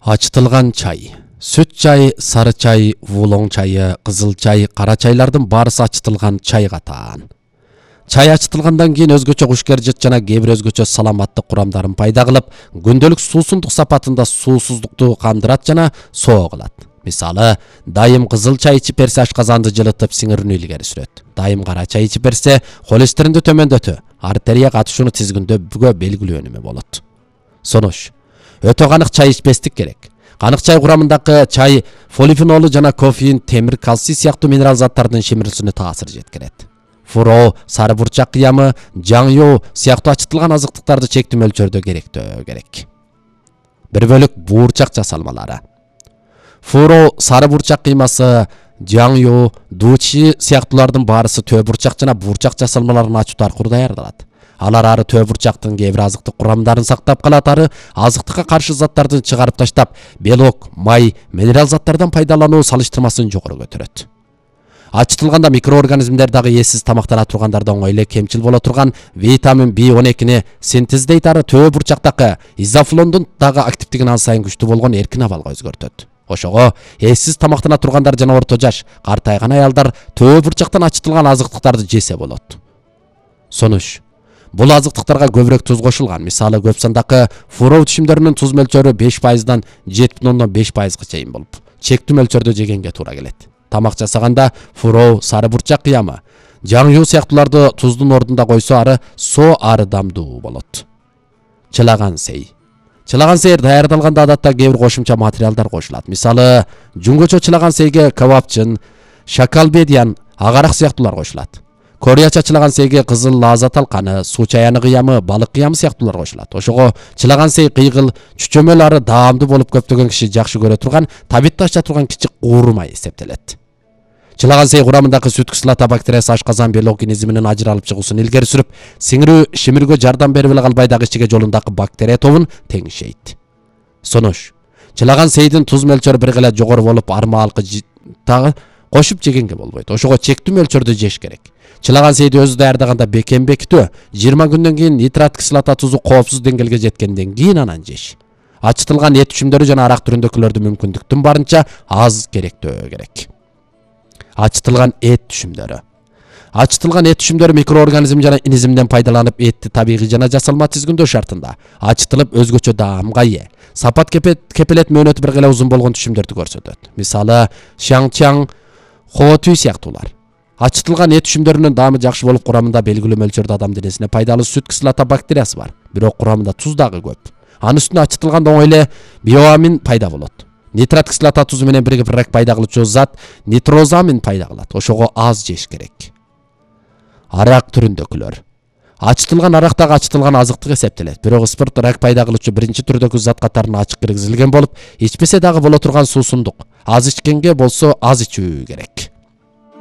Ачытылган чай. Сүт чай, сары чай, вулоң чайы, кызыл чай, кара чайлардын баарысы ачытылган чай катаан. Чай ачытылгандан кийин өзгөчө кушкержет жана кээ бир өзгөчө саламаттык курамдарын пайда кылып, күндөлүк суусундук сапатында суусуздукту кандырат жана соо кылат. Мисалы, дайым кызыл чай ичип берсе ашказанды жылытып, сиңирүүнү илгери сүрөт. Дайым кара чай ичип берсе холестеринди төмөндөтө, артерия катышууну тизгиндөгө белгилүү өнүмү болот. Сунуш. Өтө канык чай ичпестик керек. Канык чай курамындагы чай полифенолу жана кофеин, темир, кальций сыяктуу минерал заттардын шимирилүүсүнө таасир жеткирет. Фуро, сары бурчак кыямы, жаңю сыяктуу ачытылган азыктыктарды чектүү мөлчөрдө керектөө керек. Бир бөлүк буурчак жасалмалары. Фуро, сары бурчак кыймасы, жаңю, дучи сыяктуулардын баарысы төө бурчак жана буурчак жасалмаларын ачуу аркылуу даярдалат. Алар ары төө бурчактын кээ бир азыктык курамдарын сактап калат, ары азыктыкка каршы заттарды чыгарып таштап, белок, май, минерал заттардан пайдалануу салыштырмасын жогору көтөрөт. Ачытылганда микроорганизмдер дагы эсиз тамактана тургандарда оңой эле кемчил боло турган витамин B12-ни синтездейт, ары төө бурчактагы изофлондун дагы активдигин ан сайын күчтүү болгон эркин абалга өзгөртөт. Ошого эсиз тамактана тургандар жана орто жаш, картайган аялдар төө бурчактан ачытылган азыктыктарды жесе болот. Сунуш. Бул азыктыктарга көбүрөөк туз кошулган. Мисалы, көп сандагы фуро түшүмдөрүнүн туз мөлчөрү 5%дан 7,5%га чейин болуп, чектүү мөлчөрдө жегенге туура келет. Тамак жасаганда фуро, сары бурчак кыямы, жаңю сыяктууларды туздун ордунда койсо, ары соо ары дамдуу болот. Чылаган сей. Чылаган сей даярдалганда адатта кээ бир кошумча материалдар кошулат. Мисалы, жунгочо чылаган сейге кебапчын, шакалбедиян, агарак сыяктуулар кошулат. Кореяча чылаган сейге кызыл лаза талканы, суу чаяны кыямы, балык кыямы сыяктуулар кошулат. Ошого чылаган сей кыйгыл, чүчөмөлөрү даамдуу болуп көптөгөн киши жакшы көрө турган, табитте ача турган кичик куурмай эсептелет. Чылаган сей курамындагы сүт кислота бактериясы ашказан белок организминин ажыралып чыгуусун илгери сүрүп, сиңирүү шимирүүгө жардам берип эле калбай дагы ичиге жолундагы бактерия тобун теңишейт. Сунуш. Чылаган сейдин туз мөлчөрү бир гана жогору болуп, армаалкы дагы кошуп жегенге болбойт. Ошого чектүү мөлчөрдө жеш керек. Чылаган сейди өзү даярдаганда бекем бекитүү, 20 күндөн кийин нитрат кислота тузу коопсуз деңгээлге жеткенден кийин анан жеш. Ачытылган эт түшүмдөрү жана арак түрүндөгүлөрдү мүмкүндүктүн барынча аз керектөө керек. Ачытылган эт түшүмдөрү. Ачытылган эт түшүмдөрү микроорганизм жана инизимден пайдаланып, этти табигый жана жасалма тизгиндөө шартында ачытылып өзгөчө даамга ээ. Сапат кепелет мөөнөтү бир гана узун болгон түшүмдөрдү көрсөтөт. Мисалы, шаңчаң, хоотүй сыяктуулар. Ачытылган эт түшүмдөрүнүн даамы жакшы болуп, курамында белгилүү мөлчөрдө адам денесине пайдалуу сүт кислота бактериясы бар. Бирок курамында туз дагы көп. Анын үстүнө ачытылганда оңой эле биоамин пайда болот. Нитрат кислота тузу менен биригип рак пайда кылуучу зат нитрозамин пайда кылат. Ошого аз жеш керек. Арак түрүндөгүлөр. Ачытылган арак дагы ачытылган азыктык эсептелет. Бирок спирт рак пайда кылуучу биринчи түрдөгү зат катарына ачык киргизилген болуп, ичпесе дагы боло турган суусундук. Аз ичкенге болсо аз ичүү керек.